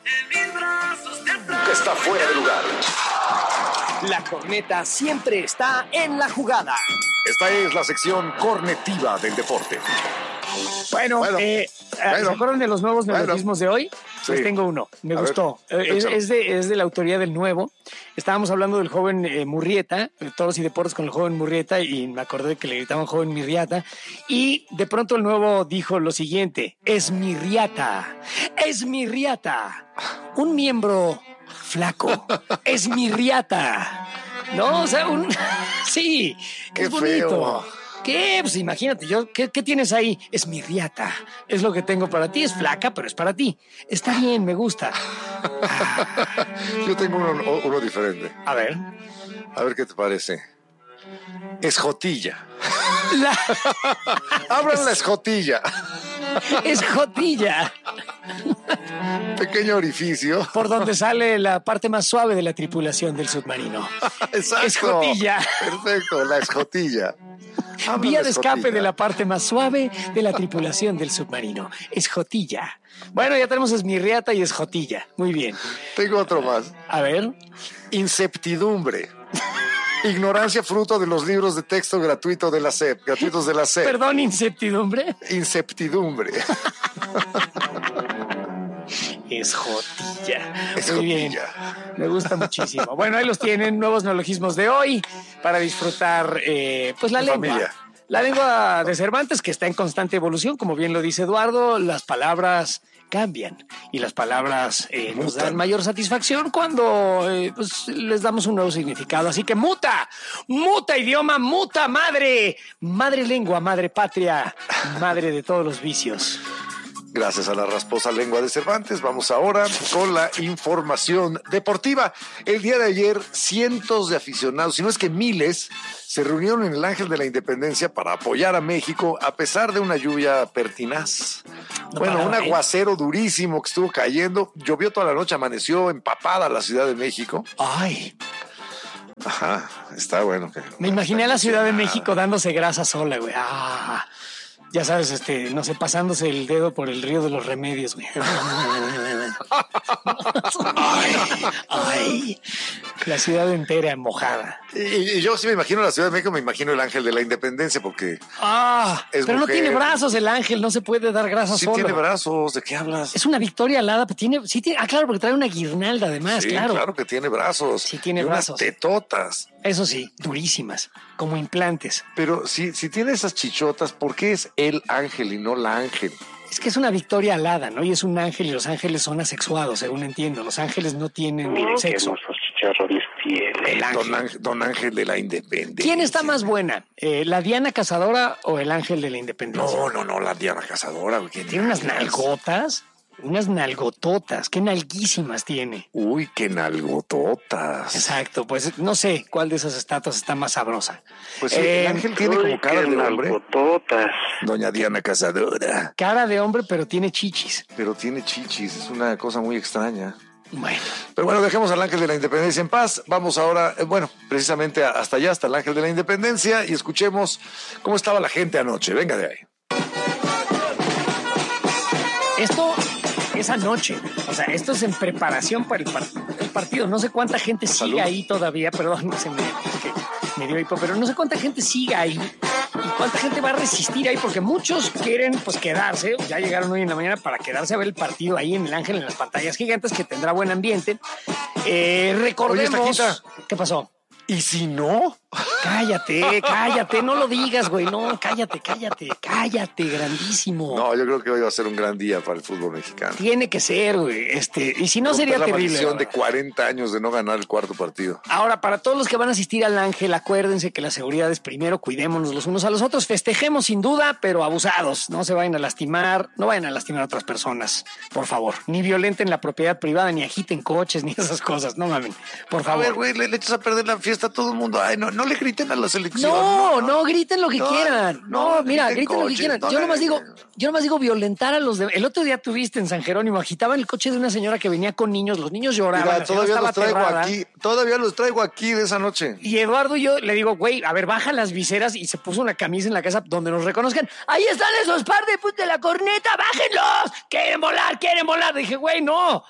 Nunca está fuera de lugar. La corneta siempre está en la jugada. Esta es la sección cornetiva del deporte. Bueno, ¿se acuerdan de los nuevos neologismos de hoy? Sí. Pues tengo uno, me gustó. Es de la autoría del Nuevo. Estábamos hablando del joven Murrieta, de Toros y Deportes con el joven Murrieta, y me acordé que le gritaban joven Mirriata. Y de pronto el Nuevo dijo lo siguiente: es Mirriata, es Mirriata, un miembro flaco, es Mirriata. No, o sea, sí, qué es bonito. feo. ¿Qué? Pues imagínate, ¿qué tienes ahí? Es mi riata. Es lo que tengo para ti. Es flaca, pero es para ti. Está bien, me gusta. Yo tengo uno diferente. A ver. A ver qué te parece. Esjotilla. La Abran la esjotilla. esjotilla. Pequeño orificio. Por donde sale la parte más suave de la tripulación del submarino. Exacto. Esjotilla. Perfecto, la esjotilla. Vía de escape de la parte más suave de la tripulación del submarino. Esjotilla. Bueno, ya tenemos esmirriata y esjotilla. Muy bien. Tengo otro más. A ver. Inceptidumbre. Ignorancia fruto de los libros de texto gratuitos de la SEP. Perdón, incertidumbre. Inceptidumbre. Esjotilla. Esjotilla. Muy bien. Me gusta muchísimo. Bueno, ahí los tienen, nuevos neologismos de hoy para disfrutar pues la lengua. Familia. La lengua de Cervantes, que está en constante evolución, como bien lo dice Eduardo, las palabras cambian y las palabras nos dan mayor satisfacción cuando pues, les damos un nuevo significado. Así que muta idioma, muta madre lengua, madre patria, madre de todos los vicios. Gracias a la rasposa lengua de Cervantes, vamos ahora con la información deportiva. El día de ayer, cientos de aficionados, si no es que miles, se reunieron en el Ángel de la Independencia para apoyar a México a pesar de una lluvia pertinaz. Un aguacero durísimo que estuvo cayendo. Llovió toda la noche, amaneció empapada la Ciudad de México. Ay. Ajá, está bueno. Me imaginé a la Ciudad de México dándose grasa sola, güey. Ya sabes, no sé, pasándose el dedo por el río de los remedios, güey. Ay, la ciudad entera mojada. Y yo sí me imagino la Ciudad de México, me imagino el Ángel de la Independencia, porque es pero mujer. No tiene brazos el ángel, no se puede dar grasa sí solo. Sí tiene brazos, ¿de qué hablas? Es una victoria alada, pero tiene, claro, porque trae una guirnalda además, sí, claro que tiene brazos. Sí tiene y brazos. Unas tetotas. Eso sí, durísimas, como implantes. Pero si tiene esas chichotas, ¿por qué es el ángel y no la ángel? Es que es una victoria alada, ¿no? Y es un ángel y los ángeles son asexuados, según entiendo. Los ángeles no tienen sexo. El ángel. Don Ángel de la Independencia. ¿Quién está más buena? ¿La Diana Cazadora o el Ángel de la Independencia? No, la Diana Cazadora. Tiene unas nalgotas. Unas nalgototas, qué nalguísimas tiene. Uy, qué nalgototas. Exacto, pues no sé cuál de esas estatuas está más sabrosa. Pues sí, el ángel tiene como cara de hombre. Nalgototas. Doña Diana Cazadora. Cara de hombre, pero tiene chichis. Es una cosa muy extraña. Bueno. Pero bueno, dejemos al Ángel de la Independencia en paz. Vamos ahora, precisamente hasta allá, hasta el Ángel de la Independencia, y escuchemos cómo estaba la gente anoche. Venga de ahí. Esto es anoche, o sea, esto es en preparación para el partido. No sé cuánta gente sigue ahí todavía, perdón, me dio hipo, pero no sé cuánta gente sigue ahí y cuánta gente va a resistir ahí, porque muchos quieren pues quedarse, ya llegaron hoy en la mañana para quedarse a ver el partido ahí en el Ángel, en las pantallas gigantes, que tendrá buen ambiente. Recordemos... Oye, ¿qué pasó? ¿Y si no? Cállate, no lo digas, güey, no, cállate, grandísimo. No, yo creo que hoy va a ser un gran día para el fútbol mexicano. Tiene que ser, güey, y si no sería terrible. La maldición de 40 años de no ganar el cuarto partido. Ahora, para todos los que van a asistir al Ángel, acuérdense que la seguridad es primero, cuidémonos los unos a los otros, festejemos sin duda, pero abusados, no se vayan a lastimar, no vayan a lastimar a otras personas, por favor, ni violenten la propiedad privada, ni agiten coches, ni esas cosas, no mamen, por favor. A ver, güey, le echas a perder la fiesta a todo el mundo. Ay, no le griten a la selección. No, griten lo que quieran. No, mira, griten lo que quieran. Yo nomás digo violentar a los de... El otro día tuviste en San Jerónimo, agitaban el coche de una señora que venía con niños, los niños lloraban. Mira, todavía los traigo aquí de esa noche. Y Eduardo y yo le digo, güey, a ver, baja las viseras, y se puso una camisa en la casa donde nos reconozcan. Ahí están esos par de la corneta, bájenlos. Quieren volar. Dije, güey, no.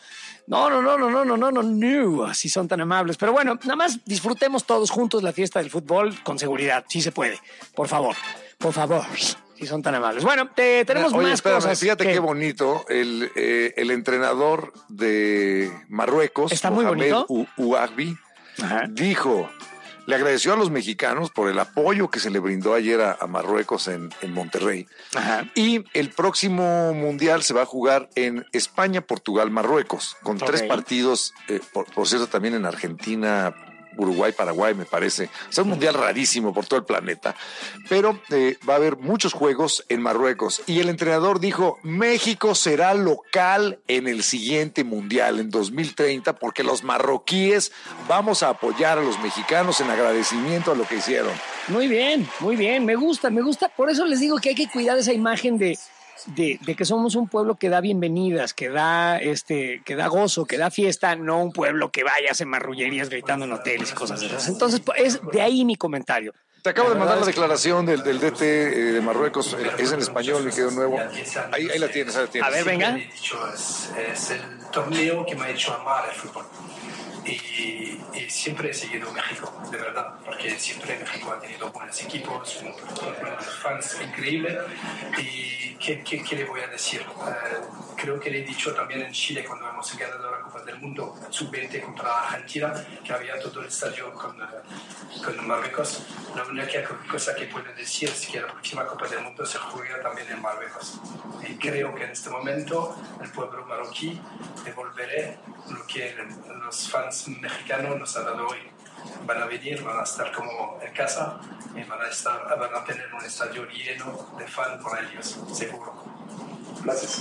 No, si son tan amables. Pero bueno, nada más disfrutemos todos juntos la fiesta del fútbol con seguridad, si se puede. Por favor, si son tan amables. Bueno, tenemos más cosas. Fíjate qué bonito. El entrenador de Marruecos, está muy bonito. Ouahabi, dijo... Le agradeció a los mexicanos por el apoyo que se le brindó ayer a Marruecos en Monterrey. Ajá. Y el próximo Mundial se va a jugar en España, Portugal, Marruecos, con 3 partidos, por cierto, también en Argentina, Uruguay, Paraguay, me parece. O sea, un mundial rarísimo por todo el planeta. Pero va a haber muchos juegos en Marruecos. Y el entrenador dijo, México será local en el siguiente mundial, en 2030, porque los marroquíes vamos a apoyar a los mexicanos en agradecimiento a lo que hicieron. Muy bien, me gusta. Por eso les digo que hay que cuidar esa imagen de que somos un pueblo que da bienvenidas, que da gozo, que da fiesta, no un pueblo que vaya a hacer marrullerías gritando en hoteles y cosas de esas. Entonces, es de ahí mi comentario. Te acabo de mandar la declaración del DT de Marruecos, es en español, me quedó nuevo. Ahí la tienes, A ver, venga. Es el torneo que me ha hecho amar el fútbol. Y siempre he seguido México, de verdad, porque siempre México ha tenido buenos equipos, buenos fans increíbles. ¿Y qué le voy a decir? Creo que le he dicho también en Chile cuando hemos ganado la Copa del Mundo sub-20 contra Argentina, que había todo el estadio con Marruecos. La única cosa que puedo decir es que la próxima Copa del Mundo se juega también en Marruecos. Y creo que en este momento el pueblo marroquí devolverá lo que los fans mexicanos nos han dado hoy. Van a venir, van a estar como en casa y van a tener un estadio lleno de fans por ellos, seguro. Gracias.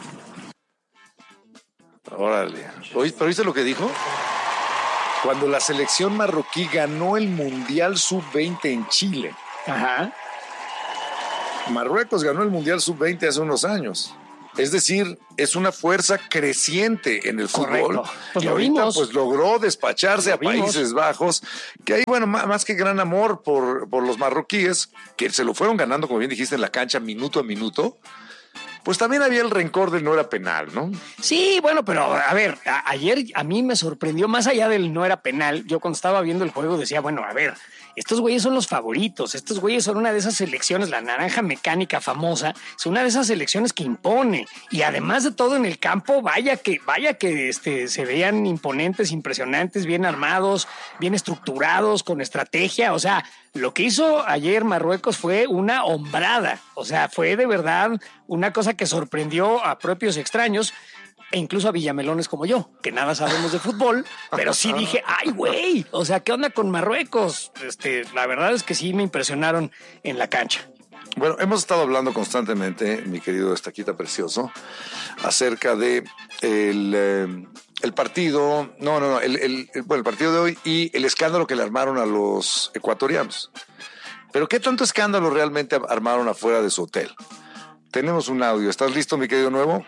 Órale. ¿Pero viste lo que dijo? Cuando la selección marroquí ganó el Mundial Sub-20 en Chile. Ajá. Marruecos ganó el Mundial Sub-20 hace unos años. Es decir, es una fuerza creciente en el fútbol. Pues y lo ahorita vimos. Pues logró despacharse a Países Bajos, que hay, bueno, más que gran amor por los marroquíes, que se lo fueron ganando, como bien dijiste, en la cancha minuto a minuto. Pues también había el rencor del no era penal, ¿no? Sí, bueno, pero a ver, ayer a mí me sorprendió, más allá del no era penal, yo cuando estaba viendo el juego decía, bueno, a ver, estos güeyes son los favoritos, estos güeyes son una de esas selecciones, la naranja mecánica famosa, es una de esas selecciones que impone, y además de todo en el campo, vaya que se veían imponentes, impresionantes, bien armados, bien estructurados, con estrategia, o sea, lo que hizo ayer Marruecos fue una hombrada, o sea, fue de verdad una cosa que sorprendió a propios extraños, e incluso a villamelones como yo, que nada sabemos de fútbol, pero sí dije, ¡ay, güey! O sea, ¿qué onda con Marruecos? La verdad es que sí me impresionaron en la cancha. Bueno, hemos estado hablando constantemente, mi querido Estaquita Precioso, acerca de el partido, el partido de hoy y el escándalo que le armaron a los ecuatorianos. Pero ¿qué tanto escándalo realmente armaron afuera de su hotel? Tenemos un audio. ¿Estás listo, mi querido Nuevo?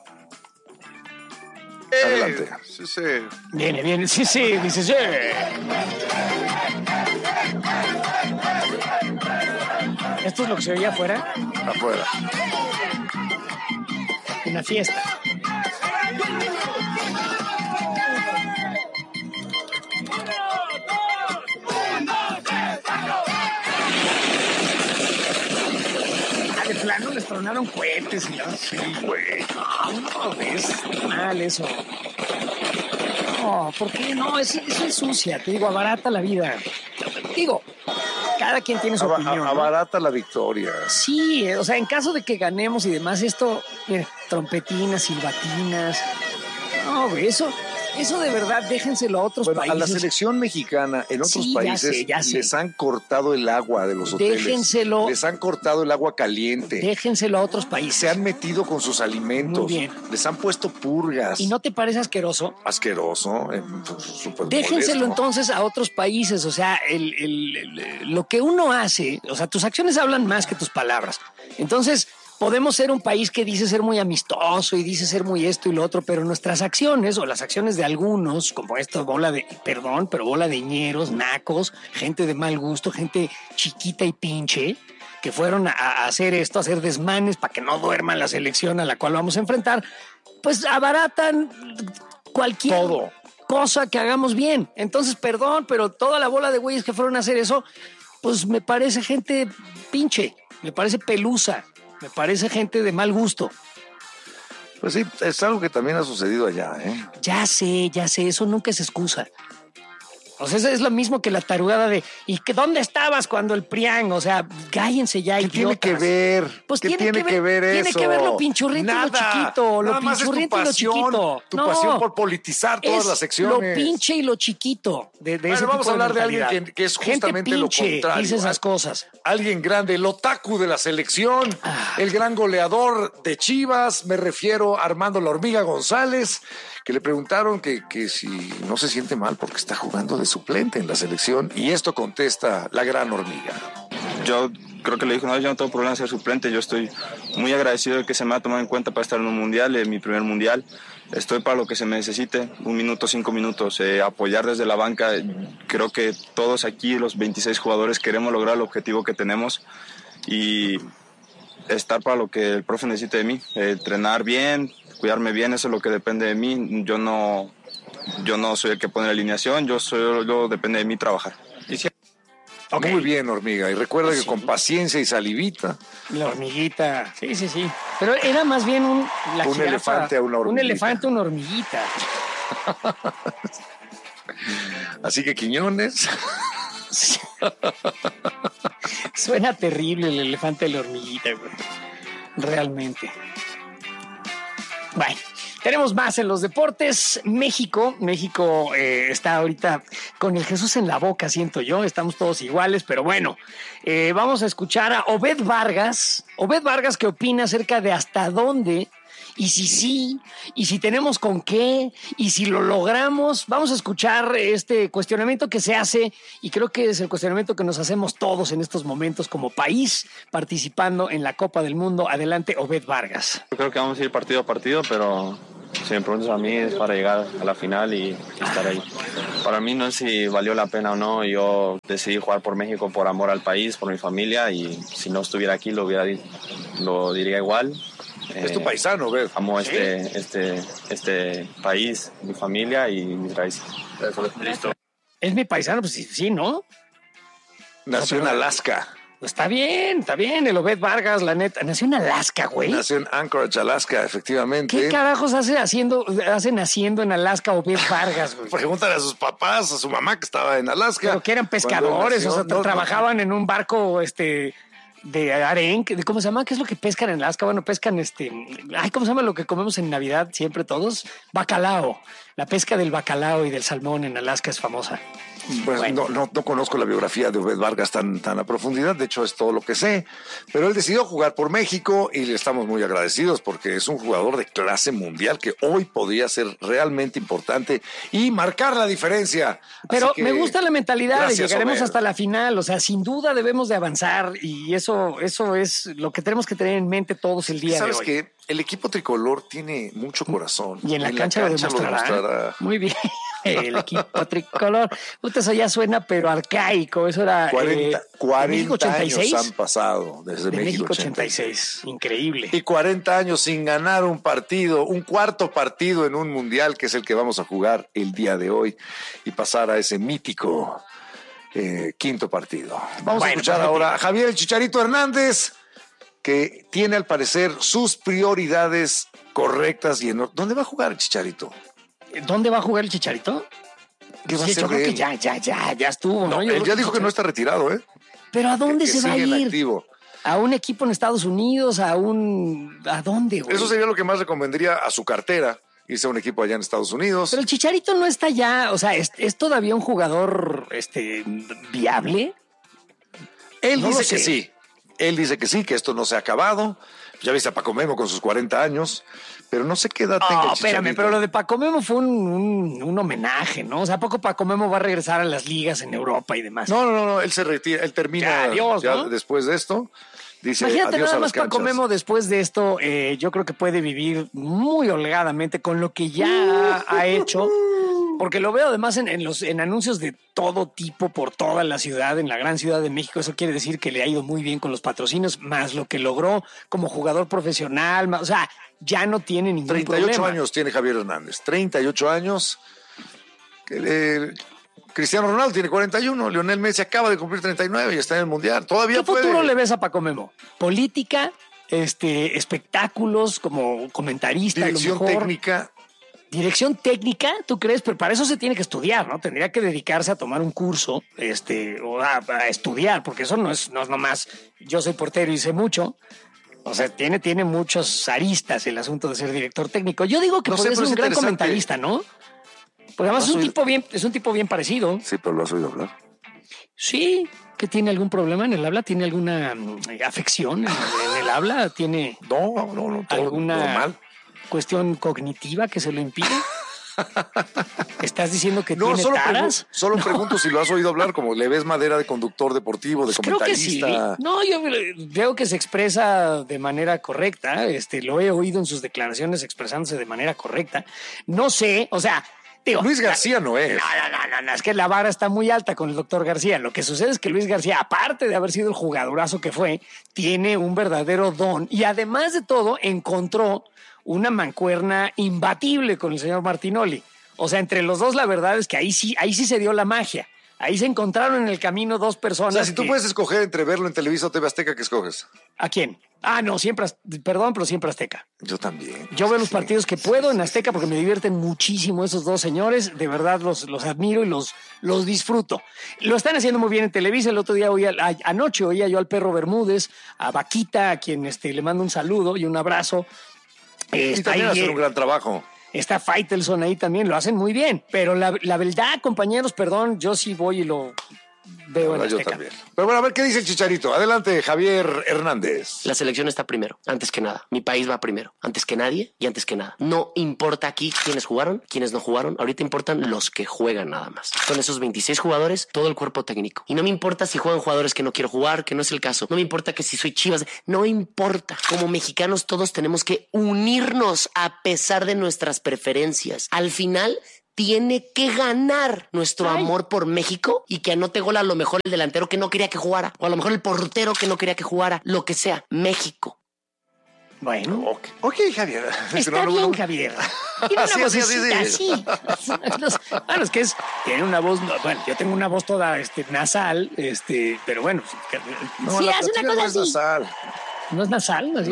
Adelante. Sí. Viene, sí, dice sí. ¿Esto es lo que se oía afuera? Afuera. Una fiesta. De plano les tronaron cohetes y así, güey. No, es mal eso. No, ¿por qué? No, eso es sucia. Te digo, abarata la vida. Digo, cada quien tiene su opinión. Abarata la victoria. Sí, o sea, en caso de que ganemos y demás, esto, mire, trompetinas, silbatinas. No, güey, eso de verdad, déjenselo a otros países. A la selección mexicana en otros países ya sé. Les han cortado el agua de los hoteles. Déjenselo. Les han cortado el agua caliente. Déjenselo a otros países. Se han metido con sus alimentos. Muy bien. Les han puesto purgas. ¿Y no te parece asqueroso? Asqueroso. Súper Déjenselo molesto. Entonces a otros países. O sea, lo que uno hace, o sea, tus acciones hablan más que tus palabras. Entonces, podemos ser un país que dice ser muy amistoso y dice ser muy esto y lo otro, pero nuestras acciones o las acciones de algunos, como esto, bola de ñeros, nacos, gente de mal gusto, gente chiquita y pinche, que fueron a hacer esto, a hacer desmanes para que no duerman la selección a la cual vamos a enfrentar, pues abaratan cualquier Todo. cosa que hagamos bien. Entonces, perdón, pero toda la bola de güeyes que fueron a hacer eso, pues me parece gente pinche, me parece pelusa, me parece gente de mal gusto. Pues sí, es algo que también ha sucedido allá, ¿eh? Ya sé, eso nunca es excusa. O sea, eso es lo mismo que la tarugada de ¿y que dónde estabas cuando el PRIAN? O sea, cállense ya, ¿Qué idiotas. tiene que ver? Pues ¿Qué tiene que ver eso? Tiene que ver lo pinchurriento y lo chiquito. Lo Nada más es tu pinchurriento y lo pasión, chiquito. tu pasión por politizar todas las secciones. Lo pinche y lo chiquito de Bueno, ese vamos tipo a hablar de mentalidad. alguien que es justamente Gente lo pinche, contrario. dice esas cosas. Alguien grande, el otaku de la selección, el gran goleador de Chivas, me refiero a Armando La Hormiga González, que le preguntaron que si no se siente mal porque está jugando de suplente en la selección, y esto contesta la gran Hormiga. Yo creo que le dijo, no, yo no tengo problema en ser suplente, yo estoy muy agradecido de que se me ha tomado en cuenta para estar en un mundial, en mi primer mundial. Estoy para lo que se me necesite, 1 minuto, 5 minutos, apoyar desde la banca. Creo que todos aquí, los 26 jugadores, queremos lograr el objetivo que tenemos y estar para lo que el profe necesite de mí, entrenar bien, cuidarme bien, eso es lo que depende de mí. Yo no soy el que pone la alineación, yo depende de mí trabajar. Okay. Muy bien, Hormiga, y recuerda que con paciencia y salivita. La hormiguita, sí. Pero era más bien un elefante a una hormiguita. Un elefante a una hormiguita. Así que Quiñones. Suena terrible el elefante de la hormiguita, güey. Realmente. Bueno, tenemos más en los deportes. México está ahorita con el Jesús en la boca, siento yo. Estamos todos iguales, pero bueno. Vamos a escuchar a Obed Vargas. Obed Vargas, ¿qué opina acerca de hasta dónde? Y si sí, y si tenemos con qué, y si lo logramos. Vamos a escuchar este cuestionamiento que se hace, y creo que es el cuestionamiento que nos hacemos todos en estos momentos como país participando en la Copa del Mundo. Adelante, Obed Vargas. Yo creo que vamos a ir partido a partido, pero si me preguntas a mí es para llegar a la final y estar ahí. Para mí no es si valió la pena o no, yo decidí jugar por México por amor al país, por mi familia, y si no estuviera aquí lo diría igual. Es tu paisano, ¿ves? Amo este país, mi familia y mis raíces. Listo. Es mi paisano, pues sí, ¿no? Nació en Alaska. Está bien, el Obed Vargas, la neta. Nació en Alaska, güey. Nació en Anchorage, Alaska, efectivamente. ¿Qué carajos hace naciendo en Alaska Obed Vargas, güey? Pregúntale a sus papás, a su mamá que estaba en Alaska. Pero que eran pescadores, nació, o sea, trabajaban en un barco, de arenque, ¿cómo se llama? ¿Qué es lo que pescan en Alaska? Bueno, pescan ¿cómo se llama lo que comemos en Navidad siempre todos? Bacalao. La pesca del bacalao y del salmón en Alaska es famosa. Pues bueno. No conozco la biografía de Obed Vargas tan a profundidad, de hecho es todo lo que sé, pero él decidió jugar por México y le estamos muy agradecidos porque es un jugador de clase mundial que hoy podría ser realmente importante y marcar la diferencia. Pero me gusta la mentalidad de llegaremos Obed. hasta la final, o sea, sin duda debemos de avanzar y eso es lo que tenemos que tener en mente todos el día de hoy. ¿Sabes qué? El equipo tricolor tiene mucho corazón. Y en la cancha lo demostrará. Muy bien. El equipo tricolor. Eso ya suena, pero arcaico. Eso era 40 México 86. años han pasado desde de México 86. Increíble. Y 40 años sin ganar un cuarto partido en un mundial, que es el que vamos a jugar el día de hoy, y pasar a ese mítico quinto partido. Vamos a escuchar ahora a Javier el Chicharito Hernández, que tiene al parecer sus prioridades correctas. ¿Dónde va a jugar el Chicharito? ¿Dónde va a jugar el Chicharito? ¿Qué va a hacer yo creo de que ya estuvo, ¿no? Él ya dijo que no está retirado, ¿eh? Pero ¿a dónde se va a ir? Activo. ¿A un equipo en Estados Unidos? ¿A dónde, güey? Eso sería lo que más recomendaría a su cartera, irse a un equipo allá en Estados Unidos. Pero el Chicharito no está ya, o sea, ¿es todavía un jugador viable? Él dice que sí. Él dice que sí, que esto no se ha acabado. Ya viste a Paco Memo con sus 40 años, pero no sé qué edad tenga el Chicharito. Espérame, pero lo de Paco Memo fue un homenaje, ¿no? O sea, ¿a poco Paco Memo va a regresar a las ligas en Europa y demás? No, él se retira, él termina adiós, ya ¿no? después de esto. Dice, imagínate adiós nada a más las canchas. Paco Memo después de esto, yo creo que puede vivir muy holgadamente con lo que ya ha hecho. Porque lo veo además en anuncios de todo tipo por toda la ciudad, en la gran Ciudad de México. Eso quiere decir que le ha ido muy bien con los patrocinios, más lo que logró como jugador profesional. O sea, ya no tiene ningún 38 problema. años tiene Javier Hernández, 38 años. Cristiano Ronaldo tiene 41, Lionel Messi acaba de cumplir 39 y está en el Mundial. Todavía ¿Qué futuro le ves a Paco Memo? ¿Política? Espectáculos como comentarista? Dirección a lo mejor. técnica. Dirección técnica, ¿tú crees? Pero para eso se tiene que estudiar, ¿no? Tendría que dedicarse a tomar un curso, o a estudiar, porque eso no es nomás yo soy portero y sé mucho. O sea, tiene muchos aristas el asunto de ser director técnico. Yo digo que podría ser un gran comentarista, ¿no? Porque además es un tipo bien parecido. Sí, pero lo has oído hablar. Sí, que tiene algún problema en el habla, tiene alguna afección en el habla, tiene No, todo alguna normal. cuestión cognitiva que se lo impide. ¿Estás diciendo que No, tiene taras? Solo pregunto si lo has oído hablar, como le ves madera de conductor deportivo, de Creo que sí. comentarista. No, yo veo que se expresa de manera correcta. Lo he oído en sus declaraciones expresándose de manera correcta. No sé, o sea, digo, Luis García no es. No, es que la vara está muy alta con el doctor García. Lo que sucede es que Luis García, aparte de haber sido el jugadorazo que fue, tiene un verdadero don y además de todo encontró una mancuerna imbatible con el señor Martinoli. O sea, entre los dos la verdad es que ahí sí se dio la magia. Ahí se encontraron en el camino dos personas. O sea, si tú puedes escoger entre verlo en Televisa o TV Azteca, ¿qué escoges? ¿A quién? Ah, no, siempre Azteca. Yo también. Yo veo los partidos que puedo en Azteca porque me divierten muchísimo esos dos señores. De verdad los admiro y los disfruto. Lo están haciendo muy bien en Televisa. El otro día anoche oía yo al Perro Bermúdez, a Vaquita, a quien le mando un saludo y un abrazo. Y también hacen un gran trabajo. Está Faitelson ahí también, lo hacen muy bien. Pero la verdad, compañeros, perdón, yo sí voy y lo veo en Azteca. Yo también. Pero bueno, a ver qué dice el Chicharito. Adelante, Javier Hernández. La selección está primero, antes que nada. Mi país va primero, antes que nadie y antes que nada. No importa aquí quiénes jugaron, quiénes no jugaron. Ahorita importan los que juegan nada más. Son esos 26 jugadores, todo el cuerpo técnico. Y no me importa si juegan jugadores que no quiero jugar, que no es el caso. No me importa que si soy Chivas. No importa. Como mexicanos todos tenemos que unirnos a pesar de nuestras preferencias. Al final tiene que ganar nuestro amor por México y que anote gol a lo mejor el delantero que no quería que jugara o a lo mejor el portero que no quería que jugara, lo que sea. México. Bueno. Ok, Javier. Está bien, Javier. Tiene una vocecita así. Bueno, es que tiene una voz, bueno, yo tengo una voz toda nasal, pero bueno. No, sí, hace una cosa así. Nasal. ¿No es nasal? No es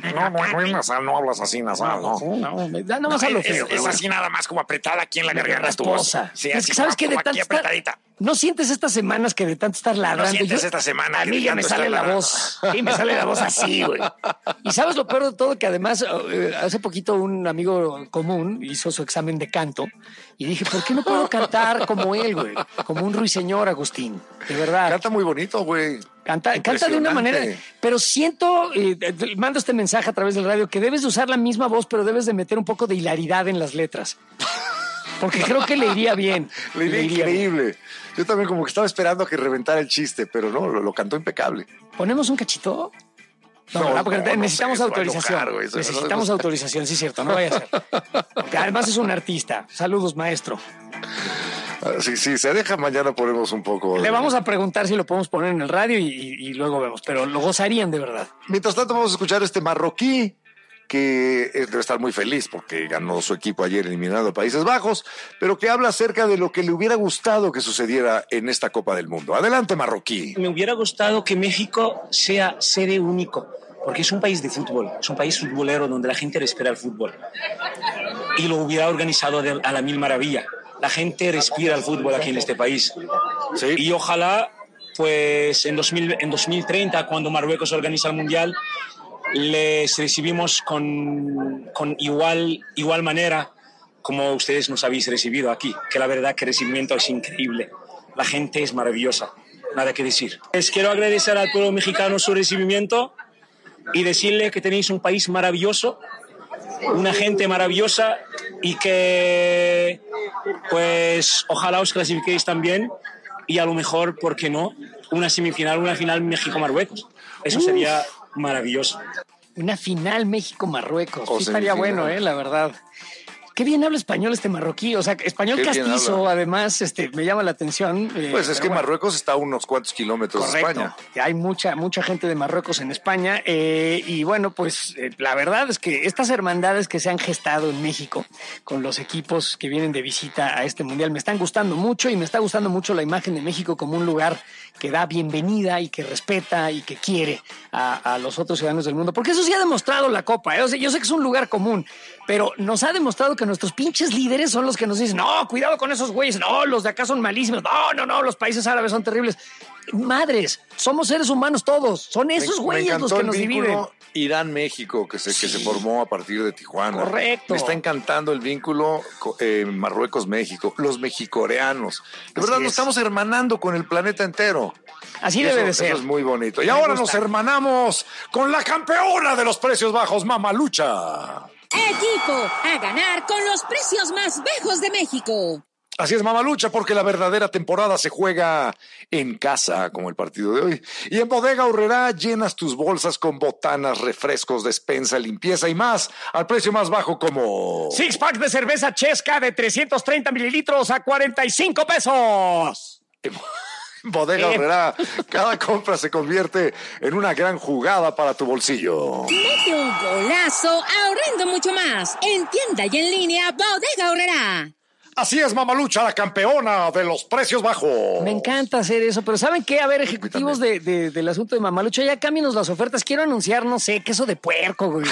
nasal, no hablas así nasal, no más a lo feo. Es así nada más como apretada aquí en la garganta. Sí, es que sabes que de tanto ¿no sientes estas semanas que de tanto estar ladrando? No sientes esta semana. A mí ya me sale la voz. Sí, me sale la voz así, güey. Y sabes lo peor de todo, que además hace poquito un amigo común hizo su examen de canto y dije, ¿por qué no puedo cantar como él, güey? Como un ruiseñor, Agustín. De verdad. Canta muy bonito, güey. Canta de una manera, pero siento, mando este mensaje a través del radio, que debes de usar la misma voz, pero debes de meter un poco de hilaridad en las letras. Porque creo que le iría bien. Le iría increíble. Bien. Yo también como que estaba esperando a que reventara el chiste, pero no, lo cantó impecable. ¿Ponemos un cachito? No, porque necesitamos autorización. Necesitamos autorización, sí es cierto, no vaya a ser. Porque además es un artista. Saludos, maestro. Sí, se deja, mañana ponemos un poco. Le vamos a preguntar si lo podemos poner en el radio y luego vemos, pero lo gozarían de verdad. Mientras tanto vamos a escuchar este marroquí que debe estar muy feliz porque ganó su equipo ayer eliminando a Países Bajos, pero que habla acerca de lo que le hubiera gustado que sucediera en esta Copa del Mundo. Adelante, marroquí. Me hubiera gustado que México sea sede único, porque es un país de fútbol, es un país futbolero donde la gente respira el fútbol. Y lo hubiera organizado a la mil maravilla. La gente respira el fútbol aquí en este país. Sí. Y ojalá, pues en 2030, cuando Marruecos organiza el Mundial, les recibimos con igual manera como ustedes nos habéis recibido aquí, que la verdad que el recibimiento es increíble. La gente es maravillosa, nada que decir. Les quiero agradecer al pueblo mexicano su recibimiento y decirle que tenéis un país maravilloso, una gente maravillosa y que pues ojalá os clasifiquéis también y a lo mejor, ¿por qué no? Una semifinal, una final México-Marruecos. Eso sería maravilloso. Una final México-Marruecos. Sí estaría bueno, la verdad. Qué bien habla español este marroquí, o sea, español Qué bien castizo, habla. además, me llama la atención. Pues es que bueno, Marruecos está a unos cuantos kilómetros de España. Hay mucha gente de Marruecos en España y bueno, pues la verdad es que estas hermandades que se han gestado en México con los equipos que vienen de visita a este mundial me están gustando mucho y me está gustando mucho la imagen de México como un lugar que da bienvenida y que respeta y que quiere a los otros ciudadanos del mundo, porque eso sí ha demostrado la Copa, ¿eh? O sea, yo sé que es un lugar común, pero nos ha demostrado que nuestros pinches líderes son los que nos dicen, no, cuidado con esos güeyes, no, los de acá son malísimos, no, los países árabes son terribles. Madres, somos seres humanos todos, son esos güeyes los que nos dividen. Irán-México que se formó a partir de Tijuana. Correcto. Me está encantando el vínculo Marruecos-México, los mexicoreanos. De verdad, nos estamos hermanando con el planeta entero. Así debe de ser. Eso es muy bonito. Y ahora nos hermanamos con la campeona de los precios bajos, Mamalucha. Equipo a ganar con los precios más bajos de México. Así es, Mamalucha, porque la verdadera temporada se juega en casa, como el partido de hoy. Y en Bodega Aurrerá llenas tus bolsas con botanas, refrescos, despensa, limpieza y más, al precio más bajo como... Six pack de cerveza Chesca de 330 mililitros a 45 pesos. En Bodega Aurrerá, cada compra se convierte en una gran jugada para tu bolsillo. Mete un golazo ahorrando mucho más. En tienda y en línea, Bodega Aurrerá. Así es, Mamalucha, la campeona de los precios bajos. Me encanta hacer eso, pero ¿saben qué? A ver, ejecutivos del asunto de Mamalucha, ya cámbienos las ofertas. Quiero anunciar, no sé, queso de puerco, güey.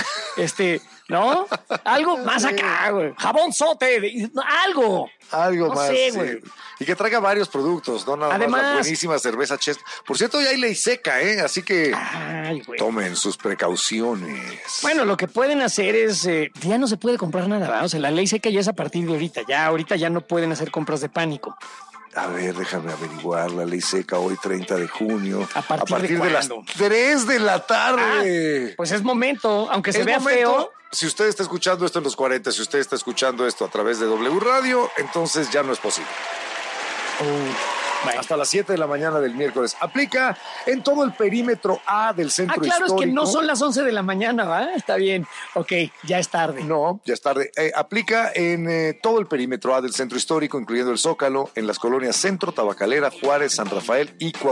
¿No? Algo más acá, güey. Jabón sote, algo. Algo no más, sé, sí. güey. Y que traiga varios productos, no nada Además, más la buenísima cerveza Chesca. Por cierto, ya hay ley seca, ¿eh? Así que tomen sus precauciones. Bueno, lo que pueden hacer es, ya no se puede comprar nada, ¿verdad? O sea, la ley seca ya es a partir de ahorita. Ahorita ya no pueden hacer compras de pánico. A ver, déjame averiguar. La ley seca hoy 30 de junio. ¿A partir de las 3 de la tarde. Pues es momento, aunque se vea feo. Si usted está escuchando esto en los 40, si usted está escuchando esto a través de W Radio, entonces ya no es posible. Bueno. Hasta las 7 de la mañana del miércoles. Aplica en todo el perímetro A del centro histórico. Claro, es que no son las 11 de la mañana, ¿va? Está bien. Ok, ya es tarde. No, ya es tarde. Aplica en todo el perímetro A del centro histórico, incluyendo el Zócalo, en las colonias Centro, Tabacalera, Juárez, San Rafael y Cuauhtémoc.